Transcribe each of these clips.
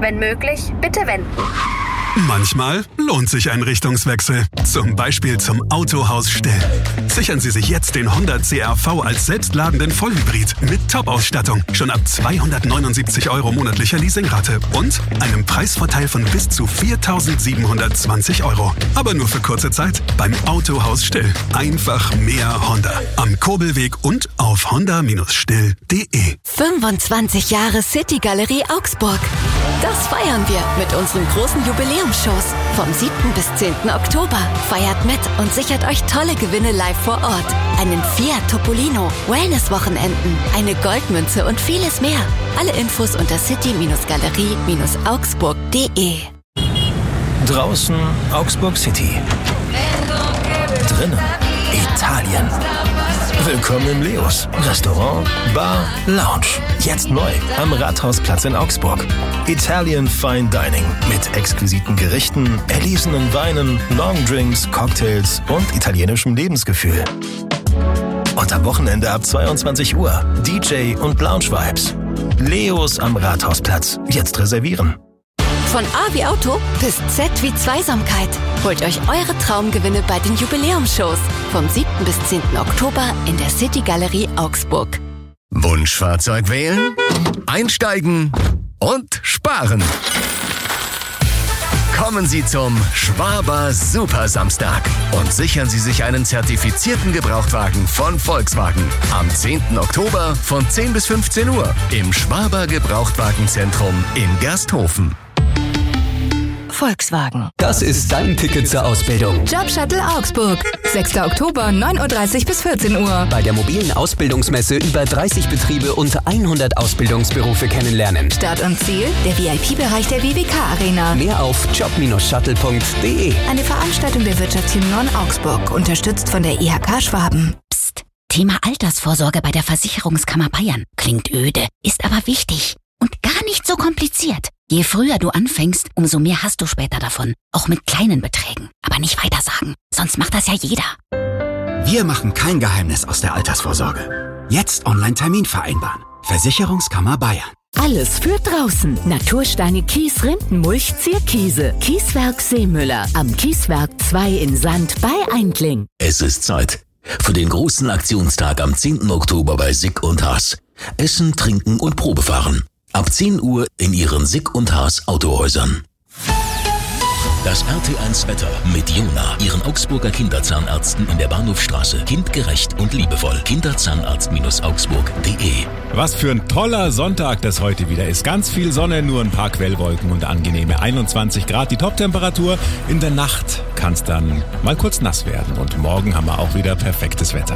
Wenn möglich, bitte wenden. Manchmal lohnt sich ein Richtungswechsel. Zum Beispiel zum Autohaus Still. Sichern Sie sich jetzt den Honda CR-V als selbstladenden Vollhybrid mit Top-Ausstattung. Schon ab 279 € monatlicher Leasingrate und einem Preisvorteil von bis zu 4.720 €. Aber nur für kurze Zeit beim Autohaus Still. Einfach mehr Honda. Am Kurbelweg und auf honda-still.de. 25 Jahre City Galerie Augsburg. Das feiern wir mit unseren großen Jubiläumsshows. Vom 7. bis 10. Oktober. Feiert mit und sichert euch tolle Gewinne live vor Ort. Einen Fiat Topolino, Wellness-Wochenenden, eine Goldmünze und vieles mehr. Alle Infos unter city-galerie-augsburg.de. Draußen Augsburg City. Drinnen Italien. Willkommen im Leos. Restaurant, Bar, Lounge. Jetzt neu am Rathausplatz in Augsburg. Italian Fine Dining mit exquisiten Gerichten, erlesenen Weinen, Longdrinks, Cocktails und italienischem Lebensgefühl. Und am Wochenende ab 22 Uhr DJ und Lounge Vibes. Leos am Rathausplatz. Jetzt reservieren. Von A wie Auto bis Z wie Zweisamkeit. Holt euch eure Traumgewinne bei den Jubiläumsshows vom 7. bis 10. Oktober in der City Galerie Augsburg. Wunschfahrzeug wählen, einsteigen und sparen. Kommen Sie zum Schwaber Super Samstag und sichern Sie sich einen zertifizierten Gebrauchtwagen von Volkswagen. Am 10. Oktober von 10 bis 15 Uhr im Schwaber Gebrauchtwagenzentrum in Gersthofen. Volkswagen. Das ist dein Ticket zur Ausbildung. Jobshuttle Augsburg. 6. Oktober, 9:30 Uhr bis 14 Uhr. Bei der mobilen Ausbildungsmesse über 30 Betriebe und 100 Ausbildungsberufe kennenlernen. Start und Ziel, der VIP-Bereich der WWK Arena. Mehr auf job-shuttle.de. Eine Veranstaltung der Wirtschaftsteam Augsburg, unterstützt von der IHK Schwaben. Psst. Thema Altersvorsorge bei der Versicherungskammer Bayern. Klingt öde, ist aber wichtig. Und gar nicht so kompliziert. Je früher du anfängst, umso mehr hast du später davon. Auch mit kleinen Beträgen. Aber nicht weitersagen, sonst macht das ja jeder. Wir machen kein Geheimnis aus der Altersvorsorge. Jetzt Online-Termin vereinbaren. Versicherungskammer Bayern. Alles für draußen. Natursteine, Kies, Rindenmulch, Zierkiese. Kieswerk Seemüller. Am Kieswerk 2 in Sand bei Eindling. Es ist Zeit für den großen Aktionstag am 10. Oktober bei Sick & Haas. Essen, trinken und Probefahren. Ab 10 Uhr in Ihren Sick & Haas Autohäusern. Das RT1 Wetter mit Jona, Ihren Augsburger Kinderzahnärzten in der Bahnhofstraße. Kindgerecht und liebevoll. Kinderzahnarzt-augsburg.de. Was für ein toller Sonntag das heute wieder ist. Ganz viel Sonne, nur ein paar Quellwolken und angenehme 21 Grad. Die Toptemperatur. In der Nacht kann es dann mal kurz nass werden. Und morgen haben wir auch wieder perfektes Wetter.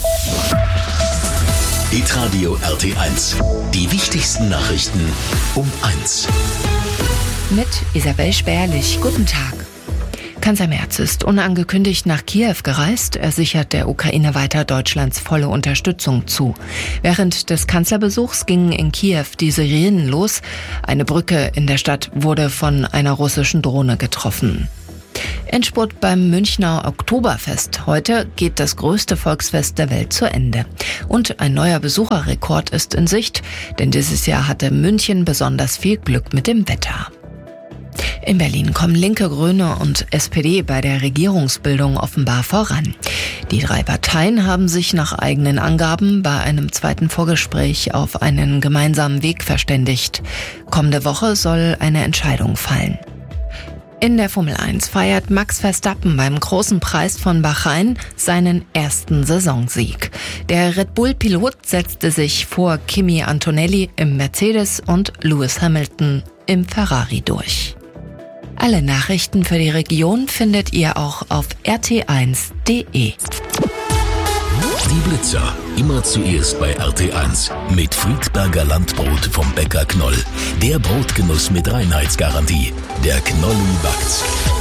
Hitradio RT1. Die wichtigsten Nachrichten um 1. Mit Isabel Spärlich. Guten Tag. Kanzler Merz ist unangekündigt nach Kiew gereist. Er sichert der Ukraine weiter Deutschlands volle Unterstützung zu. Während des Kanzlerbesuchs gingen in Kiew die Sirenen los. Eine Brücke in der Stadt wurde von einer russischen Drohne getroffen. Endspurt beim Münchner Oktoberfest. Heute geht das größte Volksfest der Welt zu Ende. Und ein neuer Besucherrekord ist in Sicht, denn dieses Jahr hatte München besonders viel Glück mit dem Wetter. In Berlin kommen Linke, Grüne und SPD bei der Regierungsbildung offenbar voran. Die 3 Parteien haben sich nach eigenen Angaben bei einem zweiten Vorgespräch auf einen gemeinsamen Weg verständigt. Kommende Woche soll eine Entscheidung fallen. In der Formel 1 feiert Max Verstappen beim großen Preis von Bahrain seinen ersten Saisonsieg. Der Red Bull-Pilot setzte sich vor Kimi Antonelli im Mercedes und Lewis Hamilton im Ferrari durch. Alle Nachrichten für die Region findet ihr auch auf rt1.de. Die Blitzer. Immer zuerst bei RT1. Mit Friedberger Landbrot vom Bäcker Knoll. Der Brotgenuss mit Reinheitsgarantie. Der Knolli backt's.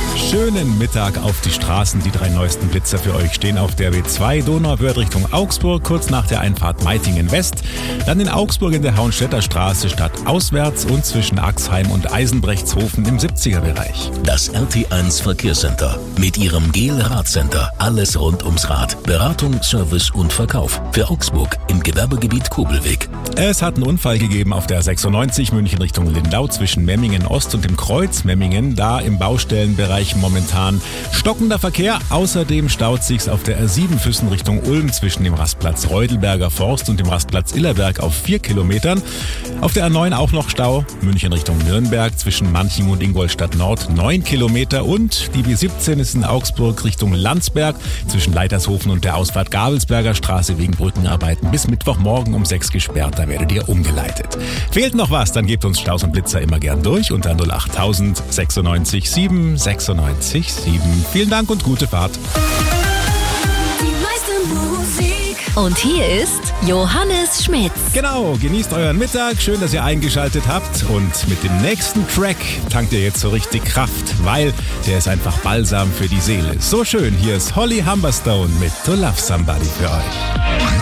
Schönen Mittag auf die Straßen. Die 3 neuesten Blitzer für euch stehen auf der B2 Donauwörth Richtung Augsburg, kurz nach der Einfahrt Meitingen West. Dann in Augsburg in der Hauenstädter Straße stadtauswärts und zwischen Axheim und Eisenbrechtshofen im 70er-Bereich. Das RT1 Verkehrscenter mit ihrem GEL-Radcenter. Alles rund ums Rad. Beratung, Service und Verkauf. Für Augsburg im Gewerbegebiet Kobelweg. Es hat einen Unfall gegeben auf der 96 München Richtung Lindau zwischen Memmingen Ost und dem Kreuz Memmingen. Da im Baustellenbereich momentan stockender Verkehr. Außerdem staut sich's auf der R7 Füssen Richtung Ulm zwischen dem Rastplatz Reudelberger Forst und dem Rastplatz Illerberg auf 4 Kilometern. Auf der R9 auch noch Stau. München Richtung Nürnberg zwischen Manching und Ingolstadt Nord 9 Kilometer. Und die B17 ist in Augsburg Richtung Landsberg zwischen Leitershofen und der Ausfahrt Gabelsberger Straße wegen Brückenarbeiten bis Mittwochmorgen um 6 gesperrt. Da werdet ihr umgeleitet. Fehlt noch was, dann gebt uns Staus und Blitzer immer gern durch unter 08000 96 7 96 7. Vielen Dank und gute Fahrt. Und hier ist Johannes Schmitz. Genau, genießt euren Mittag. Schön, dass ihr eingeschaltet habt. Und mit dem nächsten Track tankt ihr jetzt so richtig Kraft, weil der ist einfach Balsam für die Seele. So schön, hier ist Holly Humberstone mit To Love Somebody für euch.